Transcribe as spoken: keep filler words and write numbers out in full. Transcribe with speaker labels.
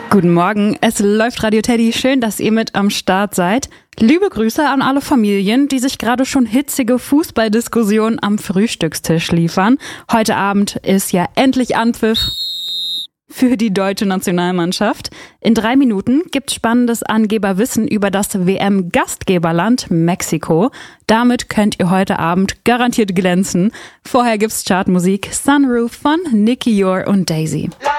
Speaker 1: Guten Morgen, es läuft Radio Teddy. Schön, dass ihr mit am Start seid. Liebe Grüße an alle Familien, die sich gerade schon hitzige Fußballdiskussionen am Frühstückstisch liefern. Heute Abend ist ja endlich Anpfiff für die deutsche Nationalmannschaft. In drei Minuten gibt's spannendes Angeberwissen über das W M-Gastgeberland Mexiko. Damit könnt ihr heute Abend garantiert glänzen. Vorher gibt's Chartmusik Sunroof von Nicky Yor und Daisy.